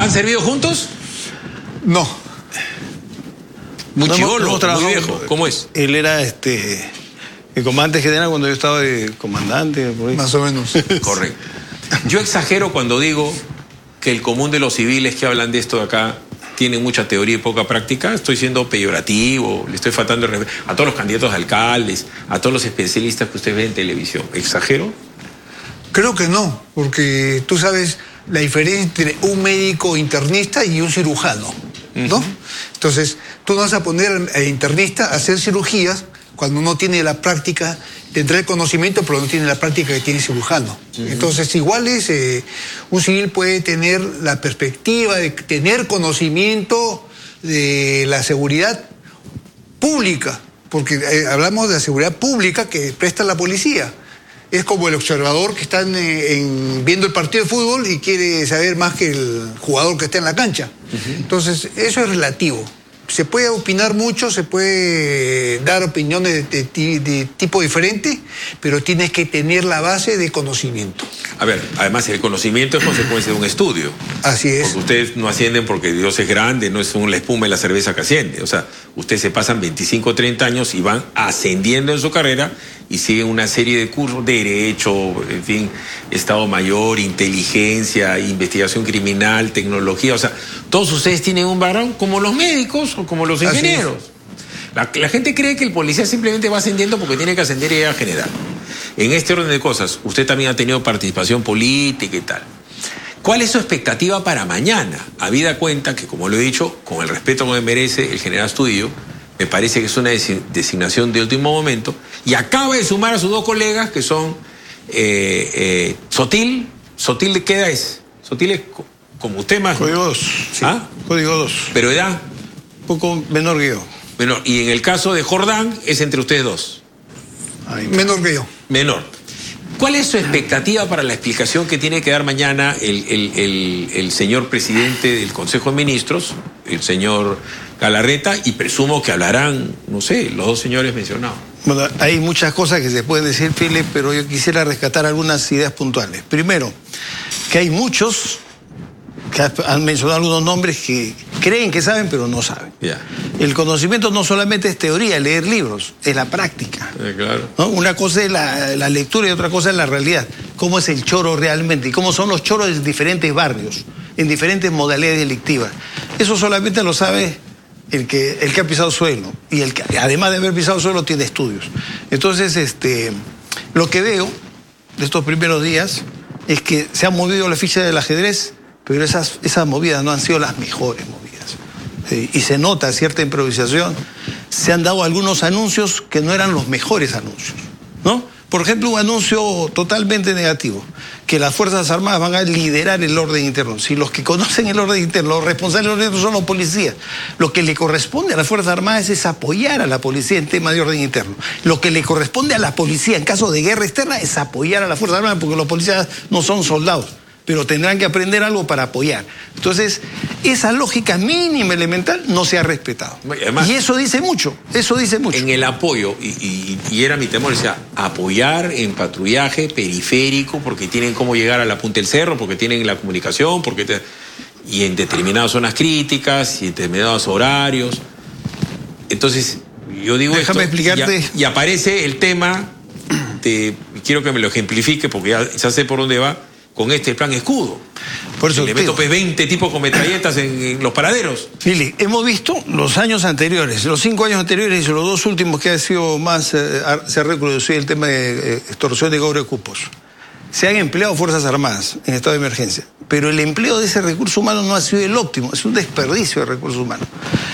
¿Han servido juntos? No. Muy chibolo, muy viejo. ¿Cómo es? Él era el comandante general cuando yo estaba de comandante. Por ahí. Más o menos. Correcto. Yo exagero cuando digo que el común de los civiles que hablan de esto de acá tienen mucha teoría y poca práctica. Estoy siendo peyorativo, le estoy faltando el respeto a todos los candidatos a alcaldes, a todos los especialistas que usted ve en televisión. ¿Exagero? Creo que no, porque tú sabes la diferencia entre un médico internista y un cirujano, ¿no? Entonces, tú no vas a poner a internista a hacer cirugías cuando no tiene la práctica, tendrá el conocimiento, pero no tiene la práctica que tiene el cirujano. Entonces, igual es, un civil puede tener la perspectiva de tener conocimiento de la seguridad pública, porque hablamos de la seguridad pública que presta la policía. Es como el observador que está viendo el partido de fútbol y quiere saber más que el jugador que está en la cancha. Entonces, eso es relativo. Se puede opinar mucho, se puede dar opiniones de tipo diferente, pero tienes que tener la base de conocimiento. A ver, además el conocimiento es consecuencia de un estudio. Así es. Porque ustedes no ascienden porque Dios es grande, no es la espuma y la cerveza que asciende. O sea, ustedes se pasan 25 o 30 años y van ascendiendo en su carrera y siguen una serie de cursos, derecho, en fin, Estado Mayor, inteligencia, investigación criminal, tecnología. O sea, todos ustedes tienen un background como los médicos o como los ingenieros. La gente cree que el policía simplemente va ascendiendo porque tiene que ascender y llegar a general. En este orden de cosas, usted también ha tenido participación política y tal. ¿Cuál es su expectativa para mañana? Habida cuenta que, como lo he dicho, con el respeto que me merece el general Astudillo, me parece que es una designación de último momento, y acaba de sumar a sus dos colegas, que son Sotil. ¿Sotil de qué edad es? Sotil es como usted más. Código 2. Sí. ¿Ah? Código 2. ¿Pero edad? Un poco menor que yo. Menor. Y en el caso de Jordán, es entre ustedes dos. Menor que yo. Menor. ¿Cuál es su expectativa para la explicación que tiene que dar mañana el señor presidente del Consejo de Ministros, el señor Galarreta, y presumo que hablarán, no sé, los dos señores mencionados? Bueno, hay muchas cosas que se pueden decir, Philip, pero yo quisiera rescatar algunas ideas puntuales. Primero, que hay muchos que han mencionado algunos nombres que creen que saben, pero no saben. Yeah. El conocimiento no solamente es teoría, leer libros, es la práctica. Claro. ¿No? Una cosa es la lectura y otra cosa es la realidad. ¿Cómo es el choro realmente? Y cómo son los choros en diferentes barrios, en diferentes modalidades delictivas. Eso solamente lo sabe el que ha pisado suelo. Y el que, además de haber pisado suelo, tiene estudios. Entonces, lo que veo de estos primeros días es que se ha movido la ficha del ajedrez, pero esas movidas no han sido las mejores movidas. Y se nota cierta improvisación. Se han dado algunos anuncios que no eran los mejores anuncios, ¿no? Por ejemplo, un anuncio totalmente negativo, que las Fuerzas Armadas van a liderar el orden interno. Si los que conocen el orden interno, los responsables del orden interno son los policías, lo que le corresponde a las Fuerzas Armadas es apoyar a la policía en tema de orden interno. Lo que le corresponde a la policía en caso de guerra externa es apoyar a las Fuerzas Armadas, porque los policías no son soldados, pero tendrán que aprender algo para apoyar. Entonces, esa lógica mínima, elemental, no se ha respetado. Además, y eso dice mucho, En el apoyo, y era mi temor, decía, apoyar en patrullaje periférico, porque tienen cómo llegar a la punta del cerro, porque tienen la comunicación, y en determinadas zonas críticas, y en determinados horarios. Entonces, yo digo déjame explicarte. Y aparece el tema, quiero que me lo ejemplifique, porque ya sé por dónde va, con el plan escudo. Por eso le meto 20 tipos con metralletas en los paraderos. Fili, hemos visto los años anteriores, los 5 años anteriores y los 2 últimos que ha sido más, se ha recrudecido el tema de extorsión de cobro de cupos. Se han empleado Fuerzas Armadas en estado de emergencia, pero el empleo de ese recurso humano no ha sido el óptimo, es un desperdicio de recursos humanos.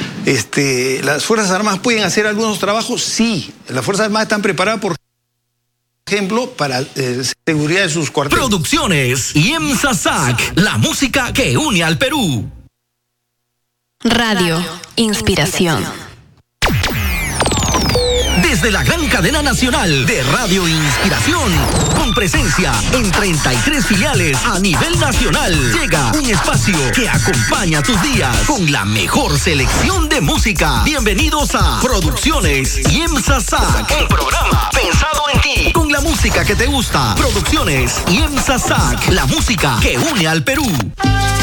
¿Las Fuerzas Armadas pueden hacer algunos trabajos? Sí, las Fuerzas Armadas están preparadas por ejemplo, para seguridad de sus cuarteles. Producciones IEMSA SAC, la música que une al Perú. Radio Inspiración. Desde la gran cadena nacional de Radio Inspiración, con presencia en 33 filiales a nivel nacional, llega un espacio que acompaña tus días con la mejor selección de música. Bienvenidos a Producciones IEMSA SAC, un programa pensado en ti, con la música que te gusta. Producciones IEMSA SAC, la música que une al Perú.